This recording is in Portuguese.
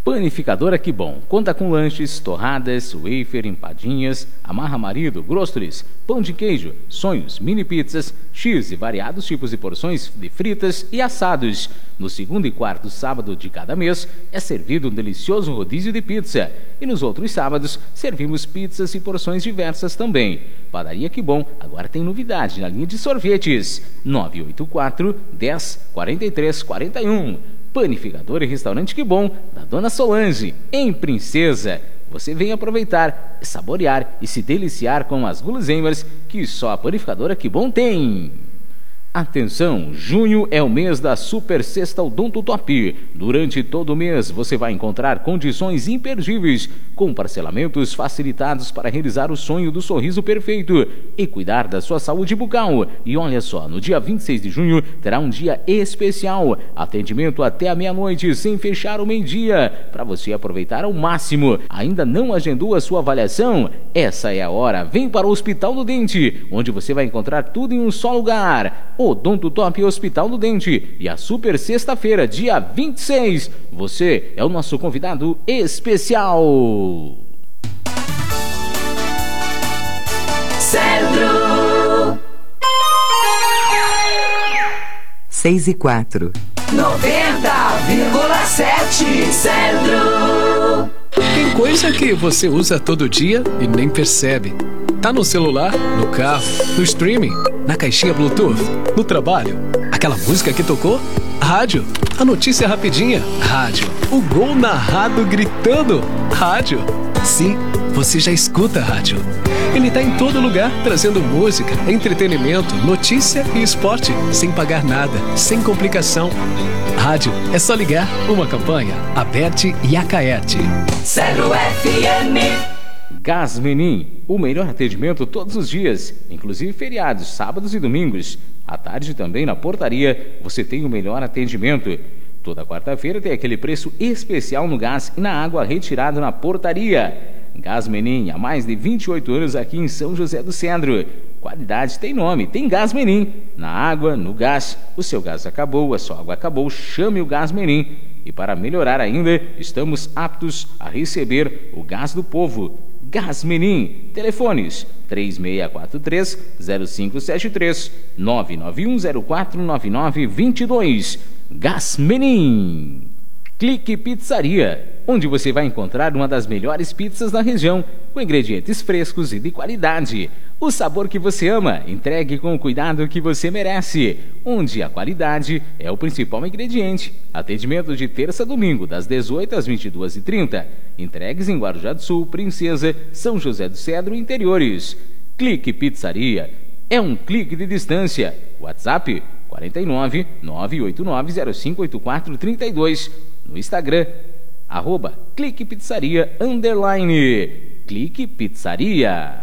Panificadora Que Bom conta com lanches, torradas, wafer, empadinhas, amarra marido, grostres, pão de queijo, sonhos, mini pizzas, X e variados tipos de porções de fritas e assados. No segundo e quarto sábado de cada mês é servido um delicioso rodízio de pizza. E nos outros sábados servimos pizzas e porções diversas também. Padaria Que Bom agora tem novidade na linha de sorvetes. 984 10 43 41. Panificador e Restaurante Que Bom, da Dona Solange, em Princesa. Você vem aproveitar, saborear e se deliciar com as guloseimas que só a Panificadora Que Bom tem. Atenção, junho é o mês da Super Sexta Odonto Top. Durante todo o mês você vai encontrar condições imperdíveis, com parcelamentos facilitados para realizar o sonho do sorriso perfeito e cuidar da sua saúde bucal. E olha só, no dia 26 de junho terá um dia especial, atendimento até a meia-noite, sem fechar o meio-dia, para você aproveitar ao máximo. Ainda não agendou a sua avaliação? Essa é a hora, vem para o Hospital do Dente, onde você vai encontrar tudo em um só lugar. Odonto Top Hospital do Dente. E a Super Sexta-feira, dia 26, você é o nosso convidado especial. Cedro 6:04 90,7 Cedro. Tem coisa que você usa todo dia e nem percebe. Tá no celular, no carro, no streaming, na caixinha Bluetooth, no trabalho. Aquela música que tocou? Rádio. A notícia rapidinha? Rádio. O gol narrado gritando? Rádio. Sim, você já escuta rádio. Ele tá em todo lugar, trazendo música, entretenimento, notícia e esporte, sem pagar nada, sem complicação. Rádio, é só ligar. Uma campanha, Aberte e Acaerte. Cedro FM. Gás Menin, o melhor atendimento todos os dias, inclusive feriados, sábados e domingos. À tarde também na portaria você tem o melhor atendimento. Toda quarta-feira tem aquele preço especial no gás e na água retirado na portaria. Gás Menin, há mais de 28 anos aqui em São José do Cedro. Qualidade tem nome, tem Gás Menin. Na água, no gás, o seu gás acabou, a sua água acabou, chame o Gás Menin. E para melhorar ainda, estamos aptos a receber o gás do povo. Gás Menin, telefones 3643-0573, 991049922. Gás Menin. Clique Pizzaria, onde você vai encontrar uma das melhores pizzas da região, com ingredientes frescos e de qualidade. O sabor que você ama, entregue com o cuidado que você merece, onde a qualidade é o principal ingrediente. Atendimento de terça a domingo, das 18 às 22h30. Entregues em Guarujá do Sul, Princesa, São José do Cedro e interiores. Clique Pizzaria, é um clique de distância. WhatsApp 49 989058432. No Instagram, @cliquepizzaria_. Clique Pizzaria.